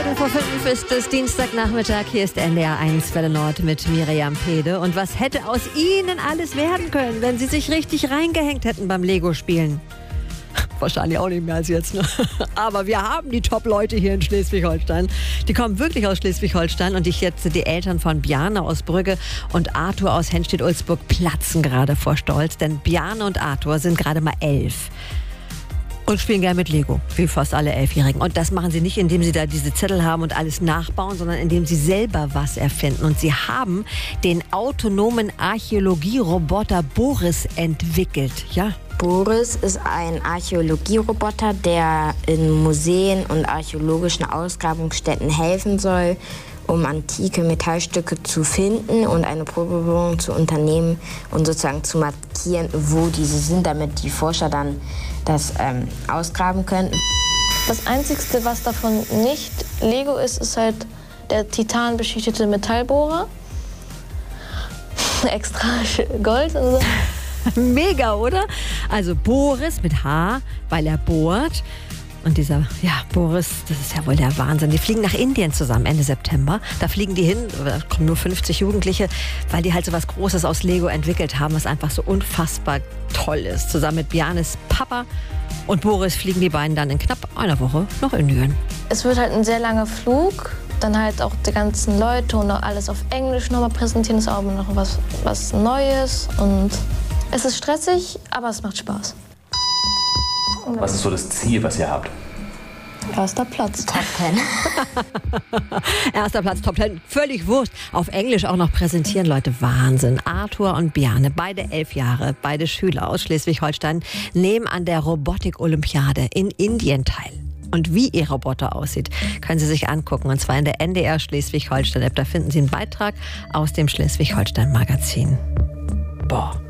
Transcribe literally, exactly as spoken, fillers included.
Minuten vor fünf ist es Dienstagnachmittag. Hier ist N D R eins Welle Nord mit Miriam Pede. Und was hätte aus Ihnen alles werden können, wenn Sie sich richtig reingehängt hätten beim Lego-Spielen? Wahrscheinlich auch nicht mehr als jetzt. Ne? Aber wir haben die Top-Leute hier in Schleswig-Holstein. Die kommen wirklich aus Schleswig-Holstein. Und ich jetzt die Eltern von Bjarne aus Brügge und Arthur aus Henstedt-Ulzburg platzen gerade vor Stolz. Denn Bjarne und Arthur sind gerade mal elf. Und spielen gerne mit Lego, wie fast alle Elfjährigen. Und das machen sie nicht, indem sie da diese Zettel haben und alles nachbauen, sondern indem sie selber was erfinden. Und sie haben den autonomen Archäologieroboter Boris entwickelt. Ja. Boris ist ein Archäologieroboter, der in Museen und archäologischen Ausgrabungsstätten helfen soll, um antike Metallstücke zu finden und eine Probebohrung zu unternehmen und sozusagen zu markieren, wo diese sind, damit die Forscher dann das ähm, ausgraben können. Das Einzige, was davon nicht Lego ist, ist halt der titanbeschichtete Metallbohrer. Extra Gold und so. Mega, oder? Also Boris mit H, weil er bohrt. Und dieser, ja, Boris, das ist ja wohl der Wahnsinn. Die fliegen nach Indien zusammen Ende September. Da fliegen die hin, da kommen nur fünfzig Jugendliche, weil die halt so was Großes aus Lego entwickelt haben, was einfach so unfassbar toll ist. Zusammen mit Bjarnes Papa und Boris fliegen die beiden dann in knapp einer Woche nach Indien. Es wird halt ein sehr langer Flug. Dann halt auch die ganzen Leute und auch alles auf Englisch nochmal präsentieren. Das ist auch noch was, was Neues. Und es ist stressig, aber es macht Spaß. Was ist so das Ziel, was ihr habt? Erster Platz. Top Ten. Erster Platz, Top Ten. Völlig wurscht. Auf Englisch auch noch präsentieren, Leute. Wahnsinn. Arthur und Bjarne, beide elf Jahre, beide Schüler aus Schleswig-Holstein, nehmen an der Robotik-Olympiade in Indien teil. Und wie ihr Roboter aussieht, können Sie sich angucken. Und zwar in der N D R Schleswig-Holstein-App. Da finden Sie einen Beitrag aus dem Schleswig-Holstein-Magazin. Boah.